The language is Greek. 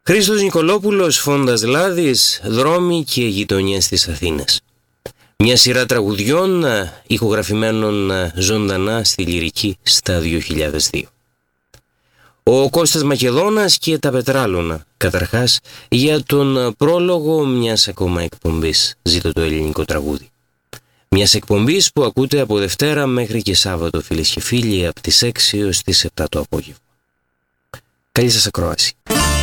Χρήστος Νικολόπουλος, Φόντας Λάδης, δρόμοι και γειτονιές της Αθήνας. Μια σειρά τραγουδιών ηχογραφημένων ζωντανά στη λυρική στα 2002. Ο Κώστας Μακεδόνας και τα Πετράλωνα, καταρχάς για τον πρόλογο μιας ακόμα εκπομπής «Ζήτω το ελληνικό τραγούδι». Μιας εκπομπής που ακούτε από Δευτέρα μέχρι και Σάββατο, φίλες και φίλοι, από τις 6 έως τις 7 το απόγευμα. Καλή σας ακρόαση.